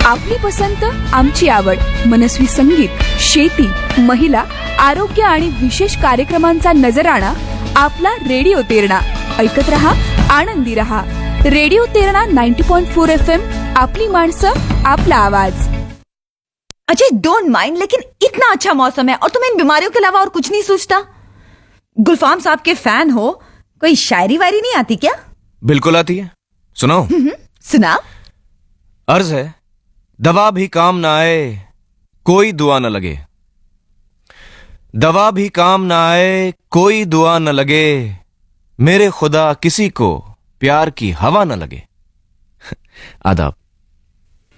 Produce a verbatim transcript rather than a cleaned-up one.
आपली पसंत आमची आवड. मनस्वी संगीत, शेती, महिला, आरोग्य आणि विशेष कार्यक्रमांचा नजराणा आपला रेडिओ तेरणा. ऐकत रहा, आनंदी रहा. Radio Terna ninety point four F M. आपली माणसं, आपला आवाज. अजय, डोंट माइंड, लेकिन इतना अच्छा मौसम है और तुम्हें इन बीमारियों के अलावा और कुछ नहीं सोचता? गुलफाम साहब के फैन हो, कोई शायरी वायरी नहीं आती क्या? बिल्कुल आती है, सुनो. सुना. अर्ज है, दवा भी काम ना आए कोई दुआ न लगे. दवा भी काम ना आए कोई दुआ न लगे. मेरे खुदा किसी को प्यार की हवा न लगे. आदाब.